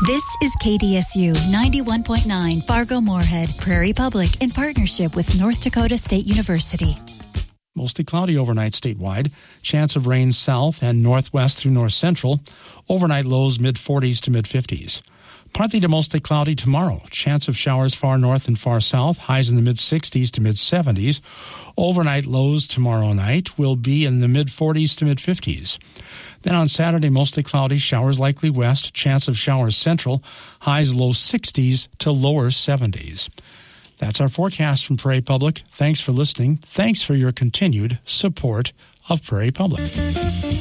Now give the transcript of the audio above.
This is KDSU 91.9 Fargo-Moorhead, Prairie Public, in partnership with North Dakota State University. Mostly cloudy overnight statewide. Chance of rain south and northwest through north central. Overnight lows mid-40s to mid-50s. Partly to mostly cloudy tomorrow. Chance of showers far north and far south. Highs in the mid-60s to mid-70s. Overnight lows tomorrow night will be in the mid-40s to mid-50s. Then on Saturday, mostly cloudy. Showers likely west. Chance of showers central. Highs low 60s to lower 70s. That's our forecast from Prairie Public. Thanks for listening. Thanks for your continued support of Prairie Public.